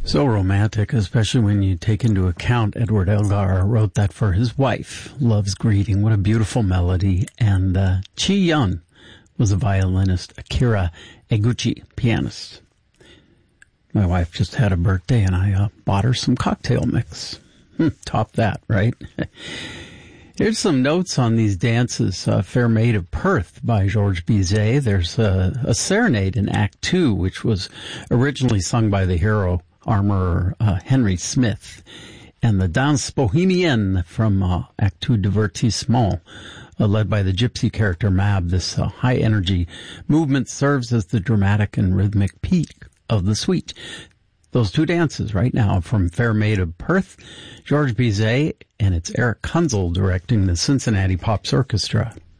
So romantic, especially when you take into account Edward Elgar wrote that for his wife. Love's Greeting. What a beautiful melody. And Chi Yun was a violinist. Akira Eguchi, pianist. My wife just had a birthday, and I bought her some cocktail mix. Top that, right? Here's some notes on these dances. Fair Maid of Perth by Georges Bizet. There's a serenade in Act 2, which was originally sung by the hero armorer Henry Smith. And the Danse Bohemienne from Act 2 Divertissement, led by the gypsy character Mab. This high-energy movement serves as the dramatic and rhythmic peak of the suite. Those two dances right now from Fair Maid of Perth, Georges Bizet, and it's Eric Kunzel directing the Cincinnati Pops Orchestra.